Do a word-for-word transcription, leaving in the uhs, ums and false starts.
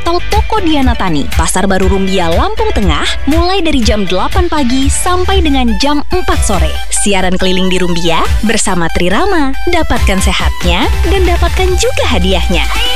atau Toko Diana Tani, Pasar Baru Rumbia, Lampung Tengah, mulai dari jam delapan pagi sampai dengan jam empat sore. Siaran keliling di Rumbia bersama Trirama. Dapatkan sehatnya dan dapatkan juga hadiahnya.